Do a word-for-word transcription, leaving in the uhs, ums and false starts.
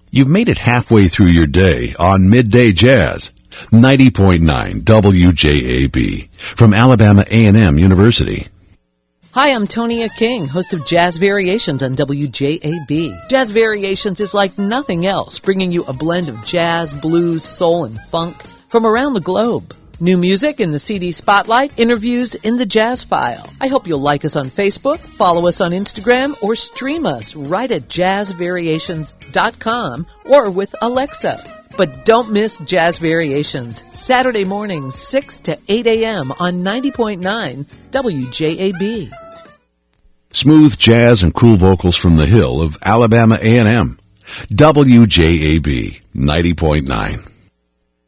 You've made it halfway through your day on Midday Jazz, ninety point nine W J A B, from Alabama A and M University. Hi, I'm Tonia King, host of Jazz Variations on W J A B. Jazz Variations is like nothing else, bringing you a blend of jazz, blues, soul, and funk from around the globe. New music in the C D Spotlight, interviews in the Jazz File. I hope you'll like us on Facebook, follow us on Instagram, or stream us right at jazz variations dot com or with Alexa. But don't miss Jazz Variations, Saturday mornings, six to eight a.m. on ninety point nine W J A B. Smooth jazz and cool vocals from the hill of Alabama A and M. W J A B, ninety point nine.